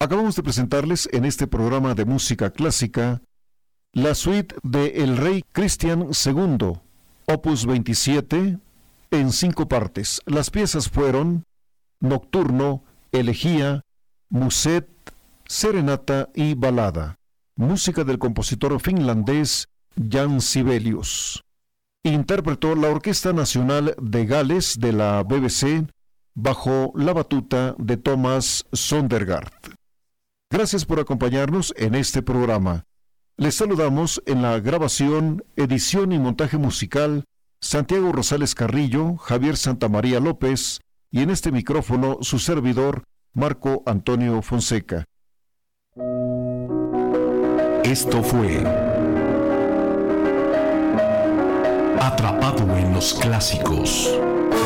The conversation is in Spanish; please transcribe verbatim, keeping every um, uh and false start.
Acabamos de presentarles en este programa de música clásica la suite de El Rey Cristián segundo, opus veintisiete, en cinco partes. Las piezas fueron Nocturno, Elegía, Muset, Serenata y Balada. Música del compositor finlandés Jan Sibelius. Interpretó la Orquesta Nacional de Gales de la B B C bajo la batuta de Thomas Sondergaard. Gracias por acompañarnos en este programa. Les saludamos en la grabación, edición y montaje musical Santiago Rosales Carrillo, Javier Santamaría López y en este micrófono su servidor Marco Antonio Fonseca. Esto fue Atrapado en los Clásicos.